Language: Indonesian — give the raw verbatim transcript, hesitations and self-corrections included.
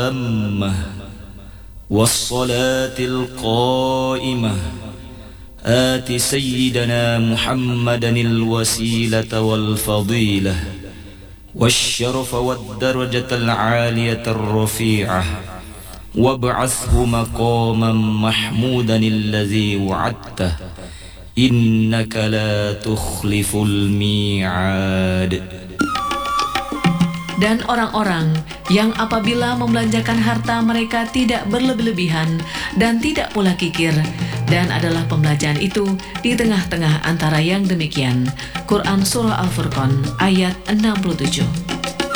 التامة والصلاة القائمة آت سيدنا محمدا الوسيلة والفضيلة والشرف والدرجة العالية الرفيعة وابعثه مقاما محمودا الذي وعدته إنك لا تخلف الميعاد. Dan orang-orang yang apabila membelanjakan harta mereka tidak berlebih-lebihan dan tidak pula kikir, dan adalah pembelanjaan itu di tengah-tengah antara yang demikian. Quran Surah Al-Furqan ayat enam puluh tujuh.